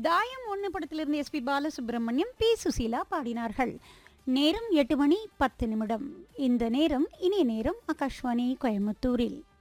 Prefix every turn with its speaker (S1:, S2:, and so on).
S1: தாயம் ஒன்று படத்திலிருந்து எஸ்பி பாலசுப்ரமணியம், பி சுசீலா பாடினார்கள். நேரம் 8 மணி 10 நிமிடம். இந்த நேரம் இனிய நேரம் ஆகாஷ்வாணி கோயம்புத்தூரில்.